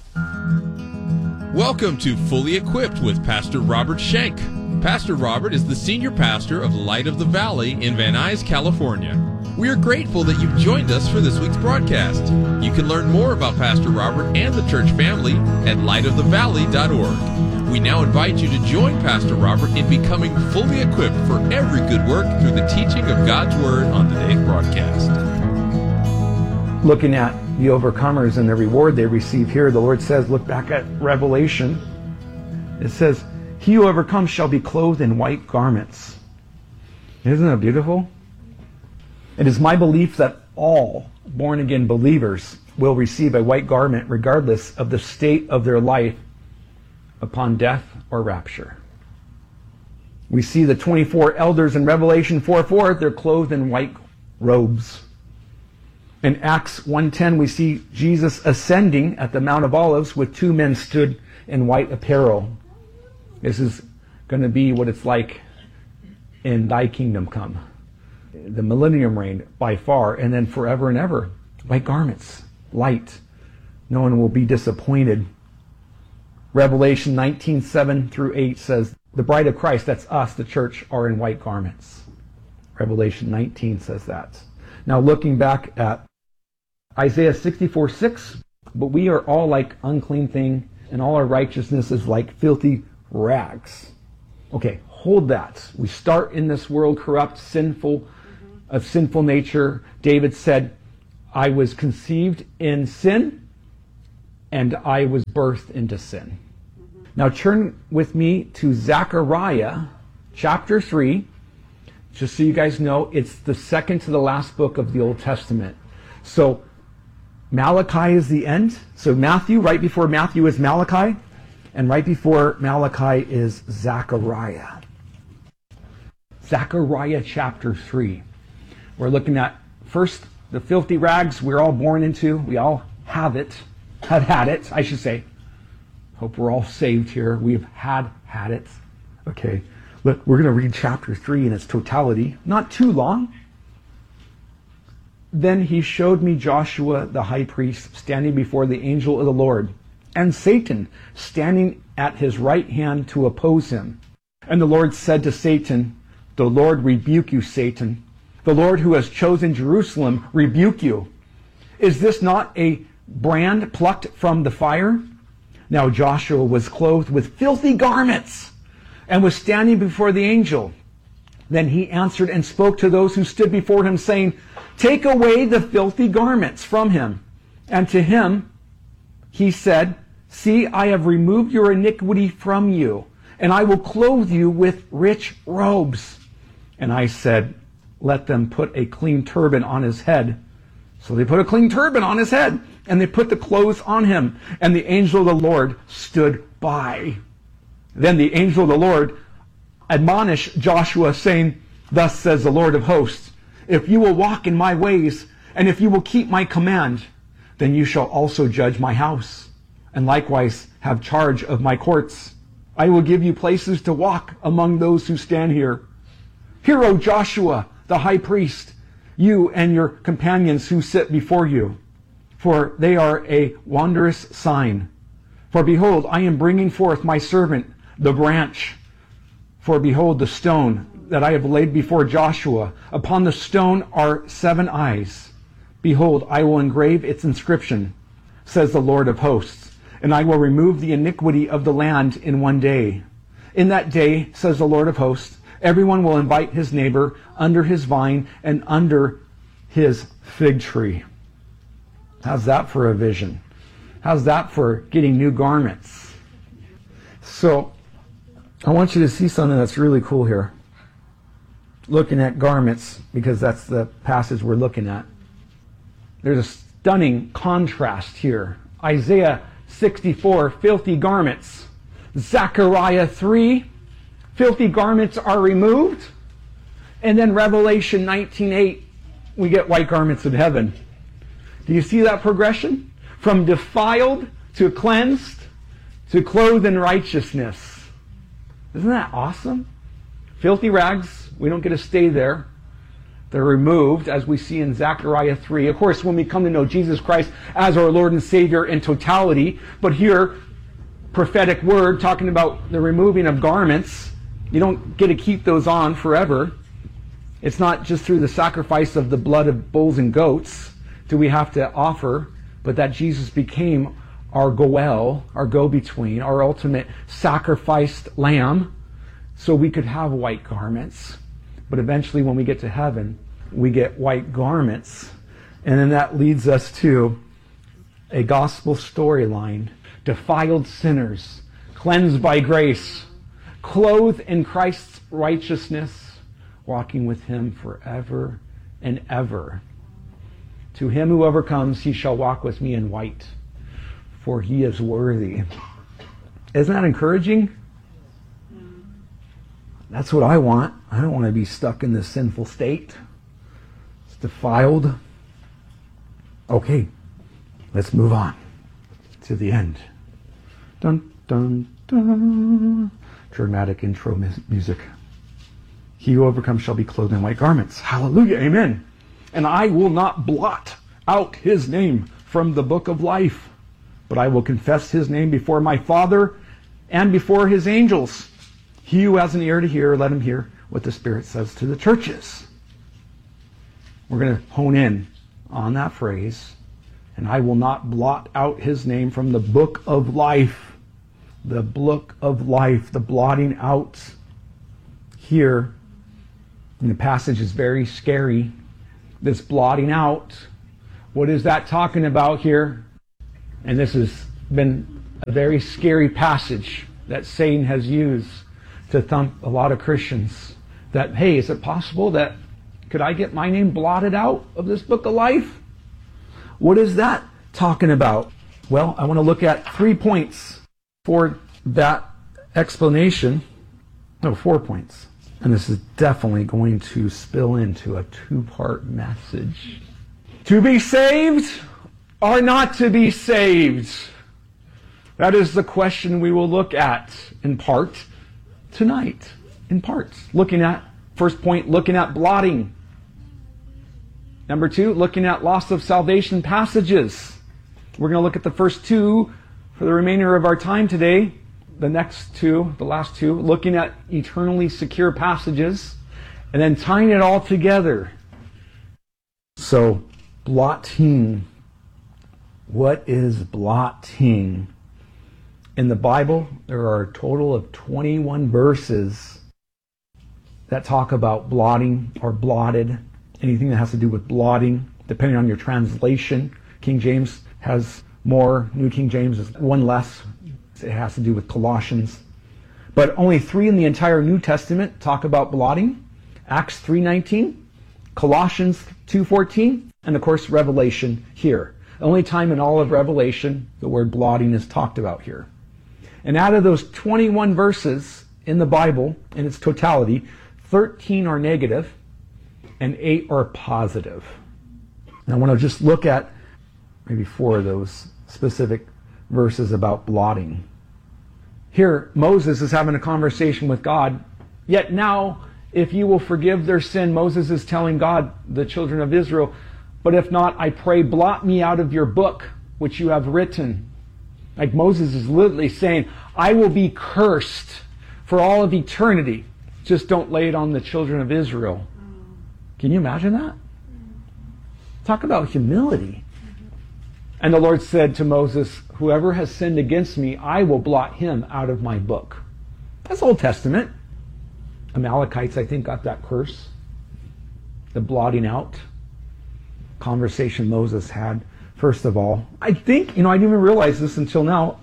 N: Welcome to Fully Equipped with Pastor Robert Schenk. Pastor Robert is the senior pastor of Light of the Valley in Van Nuys, California. We are grateful that you've joined us for this week's broadcast. You can learn more about Pastor Robert and the church family at lightofthevalley.org. We now invite you to join Pastor Robert in becoming fully equipped for every good work through the teaching of God's Word on today's broadcast.
O: Looking at the overcomers and the reward they receive here, the Lord says, look back at Revelation. It says, he who overcomes shall be clothed in white garments. Isn't that beautiful? It is my belief that all born-again believers will receive a white garment regardless of the state of their life upon death or rapture. We see the 24 elders in Revelation 4:4, they're clothed in white robes. In Acts 1:10, we see Jesus ascending at the Mount of Olives with two men stood in white apparel. This is going to be what it's like in thy kingdom come. The millennium reign by far, and then forever and ever. White garments, light, No one will be disappointed. Revelation 19:7 through 8 says, the bride of Christ, that's us, the church, are in white garments. Revelation 19 says that. Now looking back at Isaiah 64:6, but we are all like unclean thing, and all our righteousness is like filthy rags. Okay, hold that. We start in this world corrupt, sinful, of sinful nature. David said, I was conceived in sin, and I was birthed into sin. Now turn with me to Zechariah chapter 3. Just so you guys know, it's the second to the last book of the Old Testament. So Malachi is the end. So Matthew, right before Matthew is Malachi, and right before Malachi is Zechariah. Zechariah chapter 3. We're looking at first the filthy rags we're all born into. We all have had it, I should say. Hope we're all saved here. We've had it. Okay. Look, we're going to read chapter 3 in its totality. Not too long. Then he showed me Joshua the high priest standing before the angel of the Lord, and Satan standing at his right hand to oppose him. And the Lord said to Satan, the Lord rebuke you, Satan. The Lord who has chosen Jerusalem rebuke you. Is this not a brand plucked from the fire? Now Joshua was clothed with filthy garments and was standing before the angel. Then he answered and spoke to those who stood before him, saying, take away the filthy garments from him. And to him he said, see, I have removed your iniquity from you, and I will clothe you with rich robes. And I said, let them put a clean turban on his head. So they put a clean turban on his head, and they put the clothes on him. And the angel of the Lord stood by. Then the angel of the Lord admonished Joshua, saying, thus says the Lord of hosts, if you will walk in my ways, and if you will keep my command, then you shall also judge my house, and likewise have charge of my courts. I will give you places to walk among those who stand here. Hear, O Joshua, the high priest, you and your companions who sit before you, for they are a wondrous sign. For behold, I am bringing forth my servant, the branch. For behold, the stone that I have laid before Joshua, upon the stone are 7 eyes. Behold, I will engrave its inscription, says the Lord of hosts, and I will remove the iniquity of the land in one day. In that day, says the Lord of hosts, everyone will invite his neighbor under his vine and under his fig tree. How's that for a vision? How's that for getting new garments? So, I want you to see something that's really cool here. Looking at garments, because that's the passage we're looking at. There's a stunning contrast here. Isaiah 64, filthy garments. Zechariah 3, filthy garments are removed. And then Revelation 19:8, we get white garments in heaven. Do you see that progression? From defiled to cleansed to clothed in righteousness. Isn't that awesome? Filthy rags, we don't get to stay there. They're removed, as we see in Zechariah 3. Of course, when we come to know Jesus Christ as our Lord and Savior in totality, but here, prophetic word talking about the removing of garments. You don't get to keep those on forever. It's not just through the sacrifice of the blood of bulls and goats do we have to offer, but that Jesus became our goel, our go-between, our ultimate sacrificed lamb, so we could have white garments. But eventually when we get to heaven, we get white garments. And then that leads us to a gospel storyline. Defiled sinners, cleansed by grace, clothed in Christ's righteousness, walking with him forever and ever. To him who overcomes, he shall walk with me in white, for he is worthy. Isn't that encouraging? That's what I want. I don't want to be stuck in this sinful state. It's defiled. Okay, let's move on to the end. Dun, dun, dun. Dramatic intro music. He who overcomes shall be clothed in white garments. Hallelujah, amen. And I will not blot out his name from the book of life, but I will confess his name before my Father and before his angels. He who has an ear to hear, let him hear what the Spirit says to the churches. We're going to hone in on that phrase. And I will not blot out his name from the book of life. The book of life, the blotting out here. And the passage is very scary. This blotting out, what is that talking about here? And this has been a very scary passage that Satan has used to thump a lot of Christians. That, hey, is it possible that, could I get my name blotted out of this book of life? What is that talking about? Well, I want to look at 3 points for that explanation. No, 4 points. And this is definitely going to spill into a 2-part message. To be saved or not to be saved? That is the question we will look at in part tonight. In parts. Looking at, first point, looking at blotting. Number 2, looking at loss of salvation passages. We're going to look at the first 2 for the remainder of our time today. The next 2, the last 2, looking at eternally secure passages, and then tying it all together. So, blotting. What is blotting? In the Bible, there are a total of 21 verses that talk about blotting or blotted. Anything that has to do with blotting, depending on your translation. King James has more. New King James is one less. It has to do with Colossians. But only 3 in the entire New Testament talk about blotting. Acts 3:19, Colossians 2:14, and of course Revelation here. The only time in all of Revelation the word blotting is talked about here. And out of those 21 verses in the Bible, in its totality, 13 are negative and 8 are positive. And I want to just look at maybe 4 of those specific verses about blotting. Here, Moses is having a conversation with God. Yet now, if you will forgive their sin, Moses is telling God, the children of Israel, but if not, I pray, blot me out of your book, which you have written. Like Moses is literally saying, I will be cursed for all of eternity. Just don't lay it on the children of Israel. Can you imagine that? Talk about humility. And the Lord said to Moses, whoever has sinned against me, I will blot him out of my book. That's Old Testament. Amalekites, I think, got that curse. The blotting out conversation Moses had. First of all, I think, I didn't even realize this until now.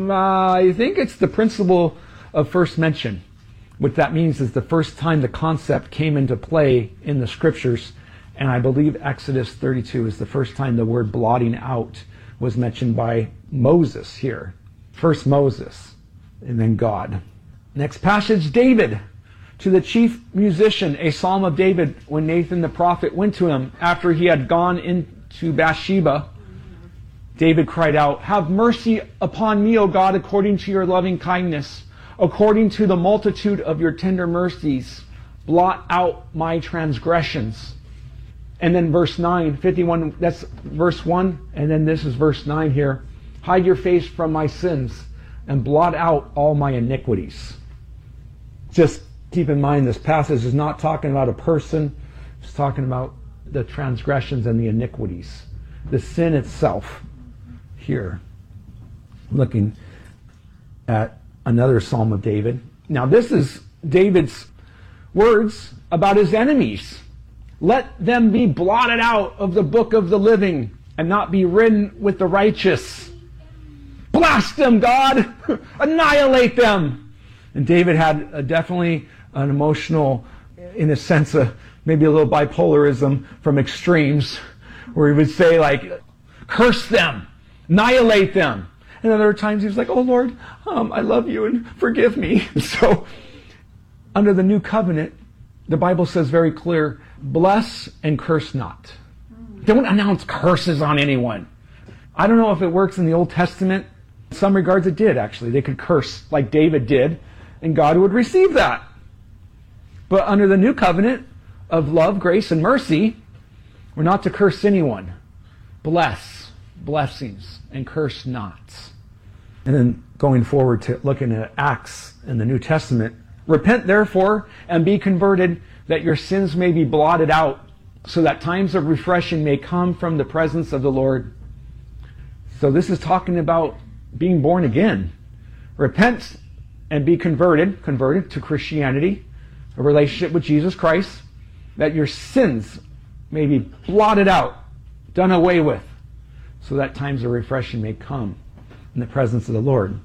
O: I think it's the principle of first mention. What that means is the first time the concept came into play in the scriptures, and I believe Exodus 32 is the first time the word blotting out was mentioned by Moses here. First Moses, and then God. Next passage, David. To the chief musician, a psalm of David, when Nathan the prophet went to him after he had gone into Bathsheba. David cried out, have mercy upon me, O God, according to your loving kindness, according to the multitude of your tender mercies. Blot out my transgressions. And then verse 9, 51, that's verse 1, and then this is verse 9 here. Hide your face from my sins and blot out all my iniquities. Just keep in mind, this passage is not talking about a person. It's talking about the transgressions and the iniquities. The sin itself here. Looking at another Psalm of David. Now this is David's words about his enemies. Let them be blotted out of the book of the living and not be written with the righteous. Blast them, God! Annihilate them! And David had definitely an emotional, in a sense, maybe a little bipolarism from extremes, where he would say, like, curse them, annihilate them. And then there are times he was like, oh Lord, I love you and forgive me. So, under the new covenant, the Bible says very clear, bless and curse not. Don't announce curses on anyone. I don't know if it works in the Old Testament. In some regards it did, actually. They could curse like David did, and God would receive that. But under the new covenant of love, grace, and mercy, we're not to curse anyone. Bless. blessings and curse nots. And then going forward to looking at Acts in the New Testament, repent therefore and be converted, that your sins may be blotted out, so that times of refreshing may come from the presence of the Lord. So this is talking about being born again. Repent and be converted to Christianity, a relationship with Jesus Christ, that your sins may be blotted out, done away with, so that times of refreshing may come in the presence of the Lord.